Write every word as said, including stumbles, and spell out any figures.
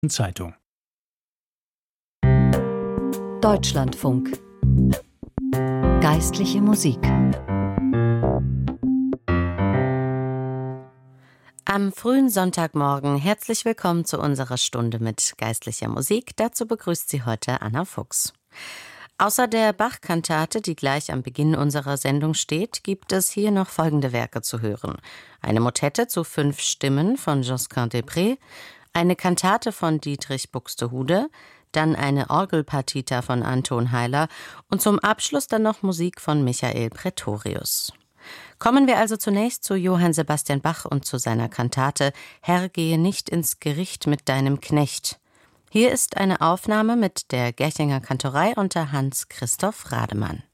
Zeitung. Deutschlandfunk. Geistliche Musik. Am frühen Sonntagmorgen herzlich willkommen zu unserer Stunde mit geistlicher Musik. Dazu begrüßt Sie heute Anna Fuchs. Außer der Bach-Kantate, die gleich am Beginn unserer Sendung steht, gibt es hier noch folgende Werke zu hören. Eine Motette zu fünf Stimmen von Josquin des Prez, eine Kantate von Dietrich Buxtehude, dann eine Orgelpartita von Anton Heiler und zum Abschluss dann noch Musik von Michael Praetorius. Kommen wir also zunächst zu Johann Sebastian Bach und zu seiner Kantate »Herr, gehe nicht ins Gericht mit deinem Knecht«. Hier ist eine Aufnahme mit der Gerchinger Kantorei unter Hans Christoph Rademann.